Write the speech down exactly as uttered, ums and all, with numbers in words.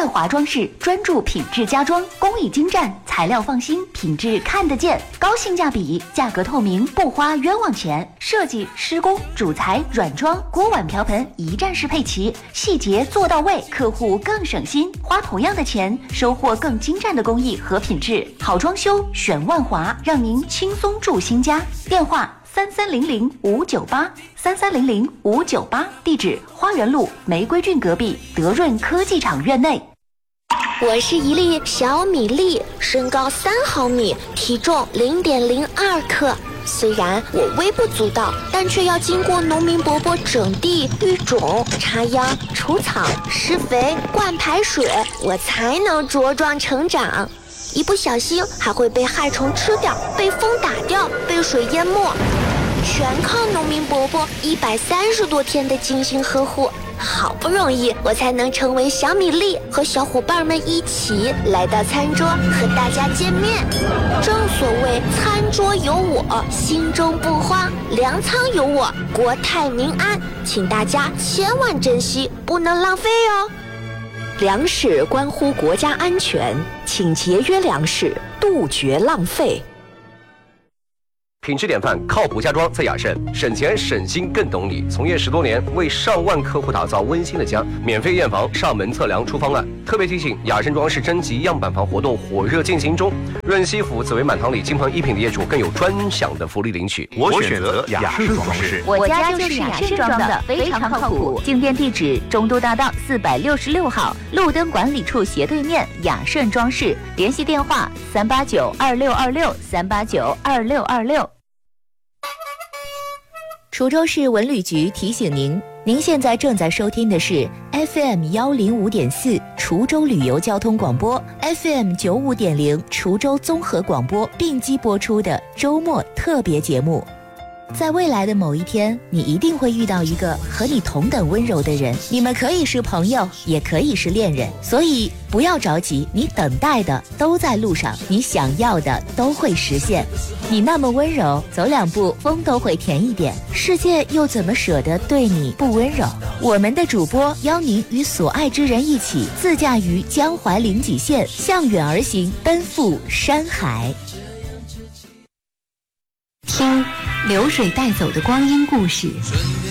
万华装饰专注品质家装，工艺精湛，材料放心，品质看得见，高性价比，价格透明，不花冤枉钱。设计、施工、主材、软装、锅碗瓢盆一站式配齐，细节做到位，客户更省心，花同样的钱，收获更精湛的工艺和品质。好装修选万华，让您轻松住新家。电话三三零零五九八三三零零五九八，地址花园路玫瑰郡隔壁德润科技厂院内。 我是一粒小米粒，身高三毫米，体重零点零二克。虽然我微不足道，但却要经过农民伯伯整地、育种、插秧、除草、施肥、灌排水，我才能茁壮成长。一不小心还会被害虫吃掉，被风打掉，被水淹没，全靠农民伯伯一百三十多天的精心呵护。好不容易我才能成为小米粒，和小伙伴们一起来到餐桌和大家见面。正所谓餐桌有我，心中不慌，粮仓有我，国泰民安，请大家千万珍惜，不能浪费哦。 粮食关乎国家安全，请节约粮食，杜绝浪费。 品质典范，靠谱家装在雅盛，省钱省心更懂你。从业十多年，为上万客户打造温馨的家，免费验房、上门测量出方案。特别提醒，雅盛装饰征集样板房活动火热进行中，润西府紫薇满堂里金鹏一品的业主更有专享的福利领取。 我选择雅盛装饰， 我家就是雅盛装的，非常靠谱。进店地址：中都大道四百六十六号，路灯管理处斜对面，雅盛装饰。联系电话：三八九二六二六三八九二六二六。滁州市文旅局提醒您，您现在正在收听的是 F M 幺零五点四滁州旅游交通广播 ，F M 九五点零滁州综合广播并机播出的周末特别节目。在未来的某一天，你一定会遇到一个和你同等温柔的人，你们可以是朋友，也可以是恋人，所以不要着急，你等待的都在路上，你想要的都会实现。你那么温柔，走两步风都会甜一点，世界又怎么舍得对你不温柔？我们的主播邀您与所爱之人一起自驾于江淮临济县，向远而行，奔赴山海。听流水带走的光阴故事，